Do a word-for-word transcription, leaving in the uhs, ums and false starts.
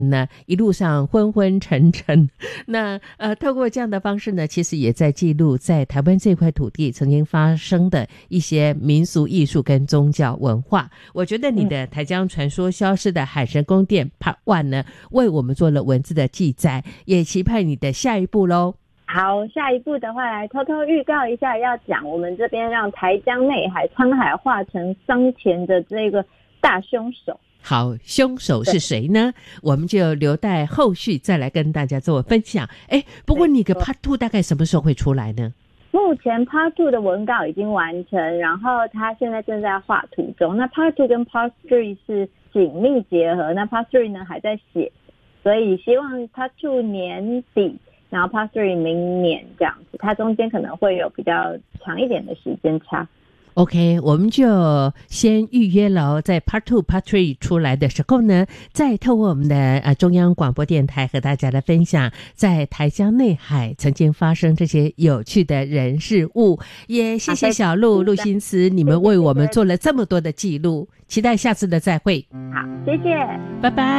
呢一路上昏昏沉沉，那呃透过这样的方式呢，其实也在记录在台湾这块土地曾经发生的一些民俗艺术跟宗教文化。我觉得你的台江传说消失的海神宫殿 Part One 呢，为我们做了文字的记载，也期盼你的下一步咯。 好，下一步的话来偷偷预告一下，要讲我们这边让台江内海沧海化成桑田的这个大凶手。 好，凶手是谁呢？我们就留待后续再来跟大家做分享。哎，不过你的 Part Two 大概什么时候会出来呢？ 目前 Part Two 的文稿已经完成，然后他现在正在画图中。那 Part Two 跟 Part Three 是紧密结合，那 Part Three 呢还在写，所以希望 Part Two 年底，然后 Part Three 明年这样子，它中间可能会有比较长一点的时间差。 OK， 我们就先预约了，在 Part Two、Part Three 出来的时候呢，再透过我们的呃中央广播电台和大家来分享，在台江内海曾经发生这些有趣的人事物。也谢谢小鹿、陆心思，你们为我们做了这么多的记录，期待下次的再会。 好，谢谢， 拜拜。